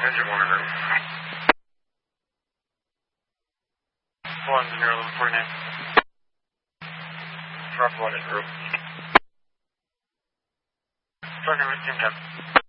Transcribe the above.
Engine 1 in route. 1 0 49. Truck 1 in route. Truck in route, team 10.